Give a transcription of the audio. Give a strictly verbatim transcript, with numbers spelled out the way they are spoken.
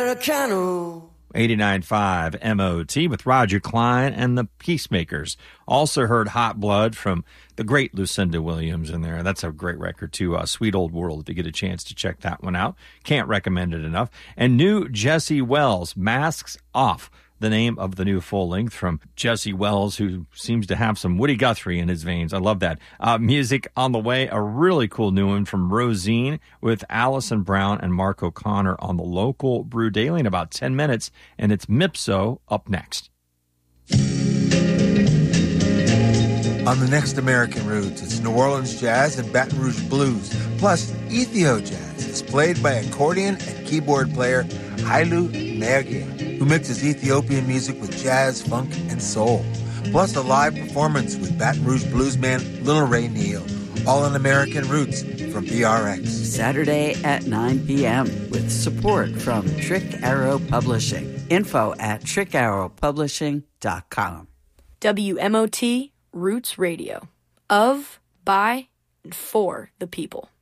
Americano. eighty-nine point five M O T with Roger Clyne and the Peacemakers. Also heard Hot Blood from the great Lucinda Williams in there. That's a great record too. Uh, Sweet Old World, if you get a chance to check that one out. Can't recommend it enough. And new Jesse Wells, Masks Off, the name of the new full length from Jesse Wells, who seems to have some Woody Guthrie in his veins. I love that. Uh, music on the way, a really cool new one from Rosine with Allison Brown and Mark O'Connor on the local Brew Daily in about ten minutes, and it's Mipso up next. On the next American Roots, it's New Orleans Jazz and Baton Rouge Blues, plus Ethio Jazz. It's played by accordion and keyboard player Hailu Mergia, who mixes Ethiopian music with jazz, funk, and soul. Plus a live performance with Baton Rouge bluesman Little Ray Neal. All on American Roots from B R X. Saturday at nine p.m. with support from Trick Arrow Publishing. Info at trick arrow publishing dot com. W M O T Roots Radio. Of, by, and for the people.